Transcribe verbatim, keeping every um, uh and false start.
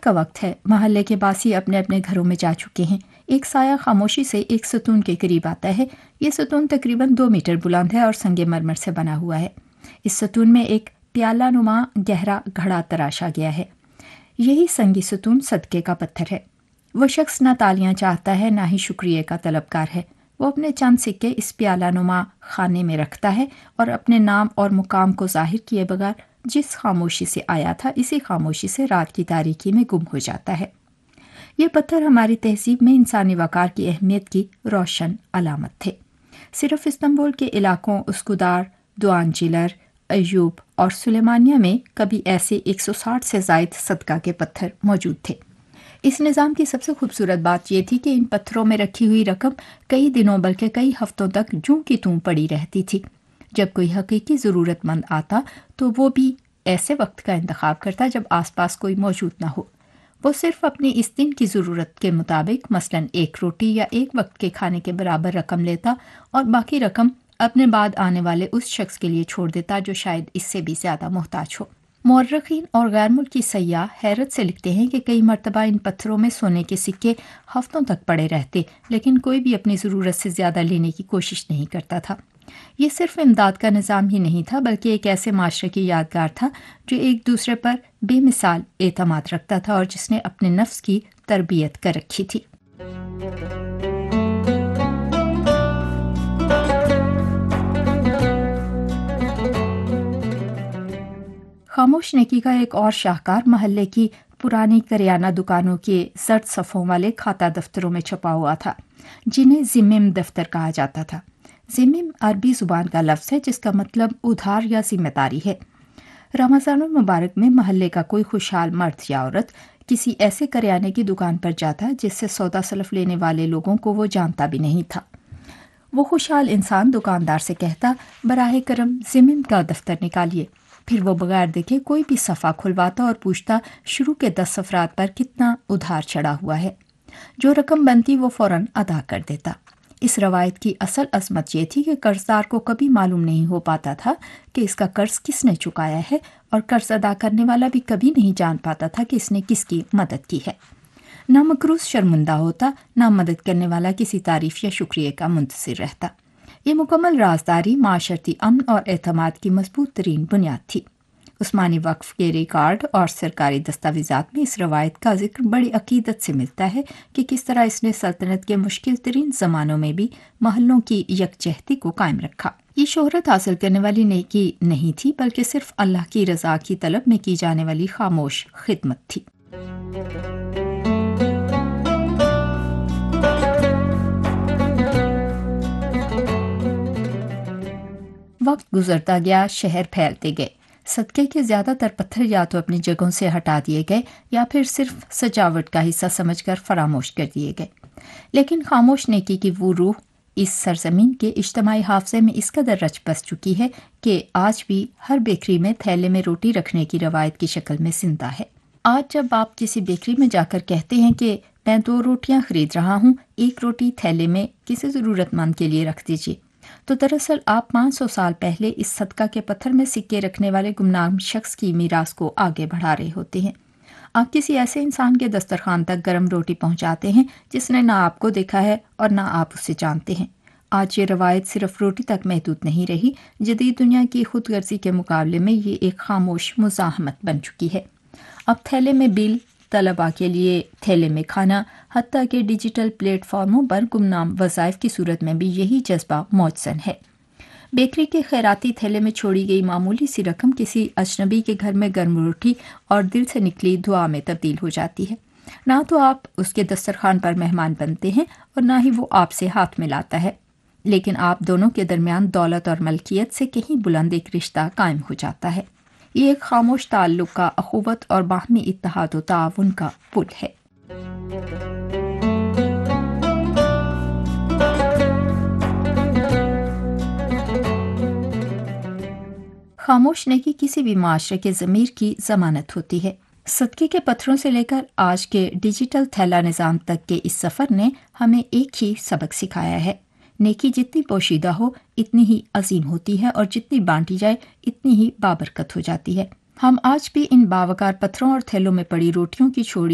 کا وقت ہے، محلے کے باسی اپنے اپنے گھروں میں جا چکے ہیں۔ ایک سایہ خاموشی سے ایک ستون کے قریب آتا ہے۔ یہ ستون تقریباً دو میٹر بلند ہے اور سنگ مرمر سے بنا ہوا ہے۔ اس ستون میں ایک پیالہ نما گہرا گھڑا تراشا گیا ہے۔ یہی سنگی ستون صدقے کا پتھر ہے۔ وہ شخص نہ تالیاں چاہتا ہے، نہ ہی شکریہ کا طلبگار ہے۔ وہ اپنے چند سکے اس پیالہ نما خانے میں رکھتا ہے اور اپنے نام اور مقام کو ظاہر کیے بغیر جس خاموشی سے آیا تھا، اسی خاموشی سے رات کی تاریکی میں گم ہو جاتا ہے۔ یہ پتھر ہماری تہذیب میں انسانی وقار کی اہمیت کی روشن علامت تھے۔ صرف استنبول کے علاقوں اسکودار، دوانچیلر، ایوب اور سلیمانیہ میں کبھی ایسے ایک سو ساٹھ سے زائد صدقہ کے پتھر موجود تھے۔ اس نظام کی سب سے خوبصورت بات یہ تھی کہ ان پتھروں میں رکھی ہوئی رقم کئی دنوں بلکہ کئی ہفتوں تک جوں کی توں پڑی رہتی تھی۔ جب کوئی حقیقی ضرورت مند آتا تو وہ بھی ایسے وقت کا انتخاب کرتا جب آس پاس کوئی موجود نہ ہو۔ وہ صرف اپنی اس دن کی ضرورت کے مطابق مثلاً ایک روٹی یا ایک وقت کے کھانے کے برابر رقم لیتا اور باقی رقم اپنے بعد آنے والے اس شخص کے لیے چھوڑ دیتا جو شاید اس سے بھی زیادہ محتاج ہو۔ مورخین اور غیر ملکی سیاح حیرت سے لکھتے ہیں کہ کئی مرتبہ ان پتھروں میں سونے کے سکے ہفتوں تک پڑے رہتے، لیکن کوئی بھی اپنی ضرورت سے زیادہ لینے کی کوشش نہیں کرتا تھا۔ یہ صرف امداد کا نظام ہی نہیں تھا، بلکہ ایک ایسے معاشرے کی یادگار تھا جو ایک دوسرے پر بے مثال اعتماد رکھتا تھا اور جس نے اپنے نفس کی تربیت کر رکھی تھی۔ خاموش نیکی کا ایک اور شاہکار محلے کی پرانی کریانہ دکانوں کے زرد صفوں والے کھاتہ دفتروں میں چھپا ہوا تھا، جنہیں ذمم دفتر کہا جاتا تھا۔ ذمم عربی زبان کا لفظ ہے جس کا مطلب ادھار یا ذمہ داری ہے۔ رمضان المبارک میں محلے کا کوئی خوشحال مرد یا عورت کسی ایسے کریانے کی دکان پر جاتا جس سے سودا سلف لینے والے لوگوں کو وہ جانتا بھی نہیں تھا۔ وہ خوشحال انسان دکاندار سے کہتا، براہ کرم ذمم کا دفتر نکالیے۔ پھر وہ بغیر دیکھے کوئی بھی صفحہ کھلواتا اور پوچھتا شروع کے دس صفرات پر کتنا ادھار چڑھا ہوا ہے۔ جو رقم بنتی وہ فوراً ادا کر دیتا۔ اس روایت کی اصل عظمت یہ تھی کہ قرضدار کو کبھی معلوم نہیں ہو پاتا تھا کہ اس کا قرض کس نے چکایا ہے، اور قرض ادا کرنے والا بھی کبھی نہیں جان پاتا تھا کہ اس نے کس کی مدد کی ہے۔ نہ مقروض شرمندہ ہوتا، نہ مدد کرنے والا کسی تعریف یا شکریہ کا منتظر رہتا۔ یہ مکمل رازداری معاشرتی امن اور اعتماد کی مضبوط ترین بنیاد تھی۔ عثمانی وقف کے ریکارڈ اور سرکاری دستاویزات میں اس روایت کا ذکر بڑی عقیدت سے ملتا ہے کہ کس طرح اس نے سلطنت کے مشکل ترین زمانوں میں بھی محلوں کی یکجہتی کو قائم رکھا۔ یہ شہرت حاصل کرنے والی نیکی نہیں تھی، بلکہ صرف اللہ کی رضا کی طلب میں کی جانے والی خاموش خدمت تھی۔ وقت گزرتا گیا، شہر پھیلتے گئے۔ صدقے کے زیادہ تر پتھر یا تو اپنی جگہوں سے ہٹا دیے گئے یا پھر صرف سجاوٹ کا حصہ سمجھ کر فراموش کر دیے گئے۔ لیکن خاموش نیکی کی وہ روح اس سرزمین کے اجتماعی حافظے میں اس قدر رچ بس چکی ہے کہ آج بھی ہر بیکری میں تھیلے میں روٹی رکھنے کی روایت کی شکل میں زندہ ہے۔ آج جب آپ کسی بیکری میں جا کر کہتے ہیں کہ میں دو روٹیاں خرید رہا ہوں، ایک روٹی تھیلے میں کسی ضرورت مند کے لیے رکھ دیجیے، تو دراصل آپ پانچ سو سال پہلے اس صدقہ کے پتھر میں سکے رکھنے والے گمنام شخص کی میراث کو آگے بڑھا رہے ہوتے ہیں۔ آپ کسی ایسے انسان کے دسترخوان تک گرم روٹی پہنچاتے ہیں جس نے نہ آپ کو دیکھا ہے اور نہ آپ اسے جانتے ہیں۔ آج یہ روایت صرف روٹی تک محدود نہیں رہی، جدید دنیا کی خود غرضی کے مقابلے میں یہ ایک خاموش مزاحمت بن چکی ہے۔ اب تھیلے میں بل، طلباء کے لیے تھیلے میں کھانا، حتیٰ کہ ڈیجیٹل پلیٹ فارموں پر گمنام وظائف کی صورت میں بھی یہی جذبہ موجزن ہے۔ بیکری کے خیراتی تھیلے میں چھوڑی گئی معمولی سی رقم کسی اجنبی کے گھر میں گرم روٹی اور دل سے نکلی دعا میں تبدیل ہو جاتی ہے۔ نہ تو آپ اس کے دسترخوان پر مہمان بنتے ہیں اور نہ ہی وہ آپ سے ہاتھ ملاتا ہے، لیکن آپ دونوں کے درمیان دولت اور ملکیت سے کہیں بلند ایک رشتہ قائم ہو جاتا ہے۔ یہ ایک خاموش تعلق کا، اخوت اور باہمی اتحاد و تعاون کا پل ہے۔ خاموش نیکی کسی بھی معاشرے کے ضمیر کی ضمانت ہوتی ہے۔ صدقے کے پتھروں سے لے کر آج کے ڈیجیٹل تھیلا نظام تک کے اس سفر نے ہمیں ایک ہی سبق سکھایا ہے۔ نیکی جتنی پوشیدہ ہو اتنی ہی عظیم ہوتی ہے، اور جتنی بانٹی جائے اتنی ہی بابرکت ہو جاتی ہے۔ ہم آج بھی ان باوقار پتھروں اور تھیلوں میں پڑی روٹیوں کی چھوڑی